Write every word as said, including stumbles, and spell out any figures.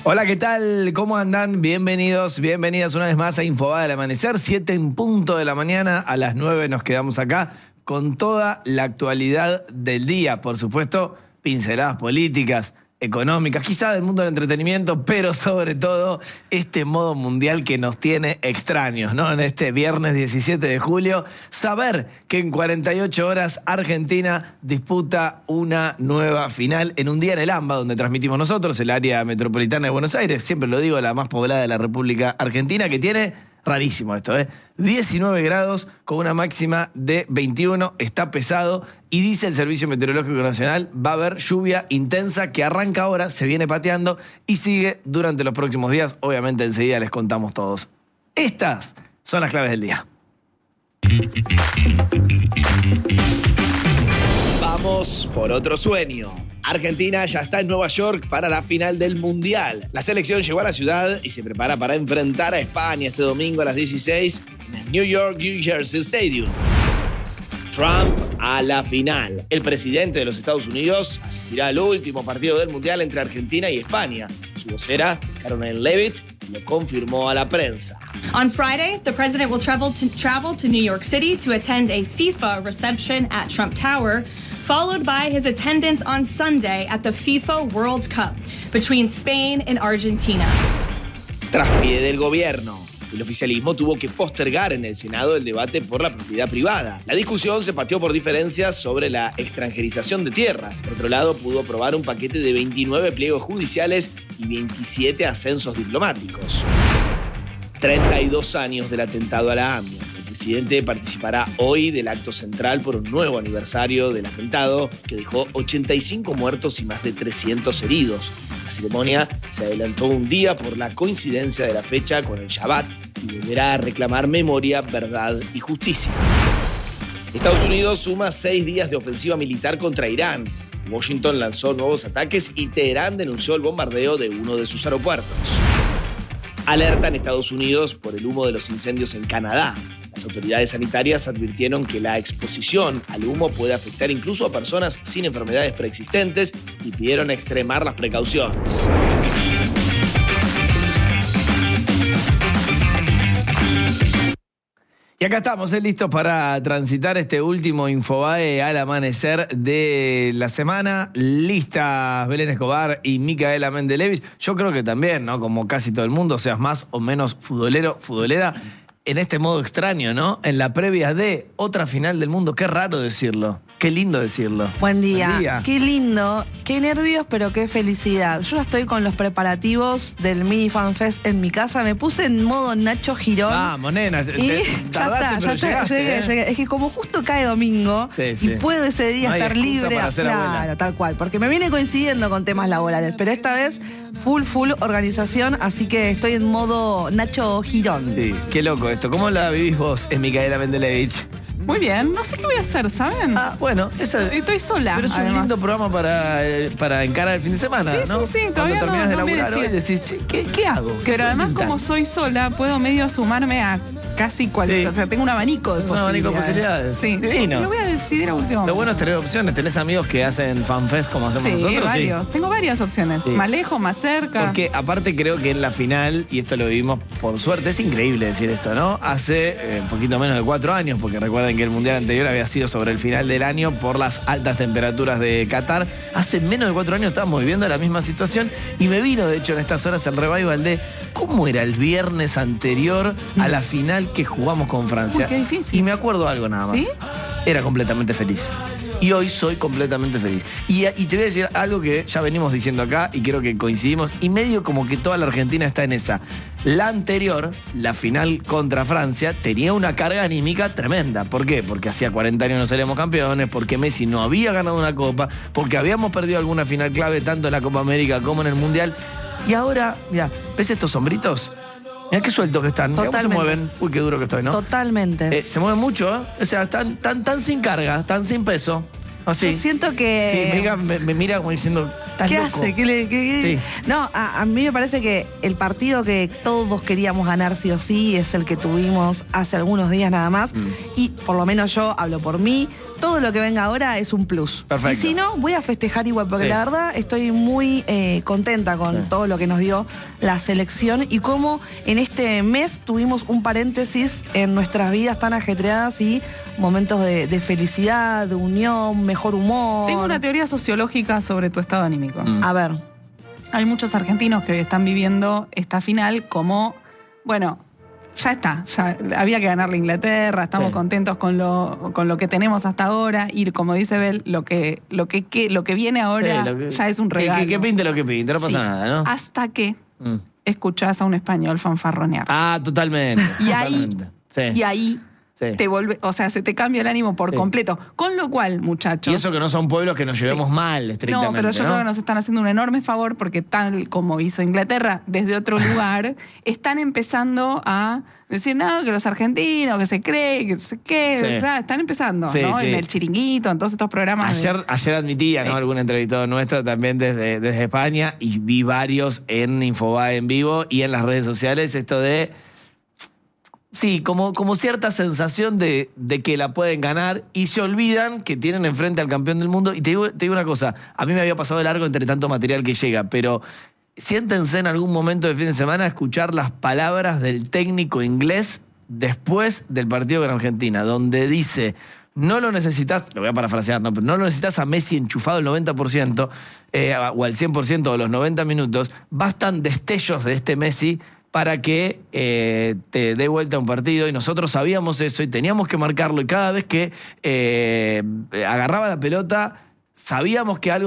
Hola, ¿qué tal? ¿Cómo andan? Bienvenidos, bienvenidas una vez más a Infobae del Amanecer. Siete en punto de la mañana, a las nueve nos quedamos acá con toda la actualidad del día. Por supuesto, pinceladas políticas, económicas, quizá del mundo del entretenimiento, pero sobre todo este modo mundial que nos tiene extraños, ¿no? En este viernes diecisiete de julio, saber que en cuarenta y ocho horas Argentina disputa una nueva final en un día en el AMBA, donde transmitimos nosotros, el área metropolitana de Buenos Aires, siempre lo digo, la más poblada de la República Argentina, que tiene... Rarísimo esto, ¿eh? diecinueve grados con una máxima de veintiuno, está pesado y dice el Servicio Meteorológico Nacional, va a haber lluvia intensa que arranca ahora, se viene pateando y sigue durante los próximos días. Obviamente enseguida les contamos todos. Estas son las claves del día. Vamos por otro sueño. Argentina ya está en Nueva York para la final del Mundial. La selección llegó a la ciudad y se prepara para enfrentar a España este domingo a las dieciséis en el New York New Jersey Stadium. Trump a la final. El presidente de los Estados Unidos asistirá al último partido del Mundial entre Argentina y España. Su vocera, Caroline Leavitt, lo confirmó a la prensa. On Friday, the president will travel to, travel to New York City to attend a FIFA reception at Trump Tower, followed by his attendance on Sunday at the FIFA World Cup between Spain and Argentina. Traspié del gobierno. El oficialismo tuvo que postergar en el Senado el debate por la propiedad privada. La discusión se pateó por diferencias sobre la extranjerización de tierras. Por otro lado, pudo aprobar un paquete de veintinueve pliegos judiciales y veintisiete ascensos diplomáticos. treinta y dos años del atentado a la AMIA. El presidente participará hoy del acto central por un nuevo aniversario del atentado que dejó ochenta y cinco muertos y más de trescientos heridos. La ceremonia se adelantó un día por la coincidencia de la fecha con el Shabbat y volverá a reclamar memoria, verdad y justicia. Estados Unidos suma seis días de ofensiva militar contra Irán. Washington lanzó nuevos ataques y Teherán denunció el bombardeo de uno de sus aeropuertos. Alertan Estados Unidos por el humo de los incendios en Canadá. Las autoridades sanitarias advirtieron que la exposición al humo puede afectar incluso a personas sin enfermedades preexistentes y pidieron extremar las precauciones. Y acá estamos, ¿eh? listos para transitar este último Infobae al amanecer de la semana. Listas Belén Escobar y Micaela Mendelevich. Yo creo que también, ¿no? Como casi todo el mundo, seas más o menos futbolero, futbolera, en este modo extraño, ¿no? En la previa de otra final del mundo. Qué raro decirlo. Qué lindo decirlo. Buen día. Buen día. Qué lindo, qué nervios, pero qué felicidad. Yo estoy con los preparativos del Mini Fan Fest en mi casa. Me puse en modo Nacho Girón. Vamos, nena. Y Te, ya tardaste, está, pero ya está. llegaste, Llegué, ¿eh? llegué. Es que como justo cae domingo Sí, sí. y puedo ese día No hay estar excusa libre. para ser Claro, abuela. tal cual. Porque me viene coincidiendo con temas laborales. Pero esta vez, full, full organización. Así que estoy en modo Nacho Girón. Sí, qué loco esto. ¿Cómo la vivís vos, Micaela Mendelevich? Muy bien, no sé qué voy a hacer, ¿saben? Ah, bueno, esa, Estoy sola, pero es un además. lindo programa para, eh, para encarar el fin de semana, Sí, ¿no? sí, sí, todavía Cuando terminas no- de no me laburar hoy decido. decís, che, ¿qué, qué hago? ¿Qué Pero además, pintan? como soy sola, puedo medio sumarme a casi cualquier... Sí. O sea, tengo un abanico de Un abanico de posibilidades. posibilidades. Sí, Divino. lo voy a decidir a último Lo momento. bueno es tener opciones. ¿Tenés amigos que hacen fanfest como hacemos Sí, nosotros? varios. Tengo varias opciones. Sí. Más lejos, más cerca. Porque aparte creo que en la final, y esto lo vivimos por suerte, es increíble decir esto, ¿no? Hace eh, un poquito menos de cuatro años, porque recuerden que el Mundial anterior había sido sobre el final del año por las altas temperaturas de Qatar. Hace menos de cuatro años estábamos viviendo la misma situación y me vino, de hecho, en estas horas el revival de cómo era el viernes anterior a la final que jugamos con Francia. Uy, qué difícil. Y me acuerdo algo nada más. ¿Sí? Era completamente feliz. Y hoy soy completamente feliz. Y, y te voy a decir algo que ya venimos diciendo acá y creo que coincidimos. Y medio como que toda la Argentina está en esa. La anterior, la final contra Francia, tenía una carga anímica tremenda. ¿Por qué? Porque hacía cuarenta años no seríamos campeones, porque Messi no había ganado una copa, porque habíamos perdido alguna final clave tanto en la Copa América como en el Mundial. Y ahora, mira, ¿ves estos sombritos? Mirá qué sueltos que están. Mirá cómo se Totalmente. mueven. Uy, qué duro que estoy, ¿no? Totalmente. Eh, se mueven mucho, ¿eh? O sea, están tan, tan sin carga, tan sin peso. ¿Ah, sí? Yo siento que... Sí, me, me, me mira como diciendo, ¿estás ¿Qué loco? hace? ¿Qué le, qué, qué? Sí. No, a, a mí me parece que el partido que todos queríamos ganar sí o sí es el que tuvimos hace algunos días nada más. Mm. Y por lo menos yo hablo por mí. Todo lo que venga ahora es un plus. Perfecto. Y si no, voy a festejar igual, porque sí. la verdad estoy muy eh, contenta con sí. todo lo que nos dio la selección y cómo en este mes tuvimos un paréntesis en nuestras vidas tan ajetreadas y momentos de, de felicidad, de unión, mejor humor. Tengo una teoría sociológica sobre tu estado anímico. Mm. A ver. Hay muchos argentinos que están viviendo esta final como, bueno, ya está, ya había que ganarle a Inglaterra, estamos sí. contentos con lo, con lo que tenemos hasta ahora, y como dice Bel, lo que, lo que, que, lo que viene ahora sí, que, ya es un regalo. Que, que, que pinte lo que pinte, no pasa sí. nada, ¿no? Hasta que mm. escuchás a un español fanfarronear. Ah, totalmente. Y ahí, totalmente. Sí. Y ahí sí. te vuelve, o sea, se te cambia el ánimo por sí. completo. Con lo cual, muchachos... Y eso que no son pueblos que nos llevemos sí. mal, estrictamente, No, pero yo ¿no? creo que nos están haciendo un enorme favor porque tal como hizo Inglaterra desde otro lugar, están empezando a decir, no, que los argentinos, que se cree, que no sé qué, sí. o sea, están empezando, sí, ¿no? Sí. En el Chiringuito, en todos estos programas. Ayer, de... ayer admitía, ¿no? Sí. Algún entrevistado nuestro también desde, desde España, y vi varios en Infobae en vivo y en las redes sociales, esto de... Sí, como, como cierta sensación de, de que la pueden ganar y se olvidan que tienen enfrente al campeón del mundo. Y te digo, te digo una cosa, a mí me había pasado de largo entre tanto material que llega, pero siéntense en algún momento de fin de semana a escuchar las palabras del técnico inglés después del partido con Argentina, donde dice, no lo necesitas, lo voy a parafrasear, no, pero no lo necesitas a Messi enchufado el noventa por ciento eh, o al cien por ciento de los noventa minutos, bastan destellos de este Messi para que eh, te dé vuelta un partido, y nosotros sabíamos eso y teníamos que marcarlo, y cada vez que eh, agarraba la pelota sabíamos que algo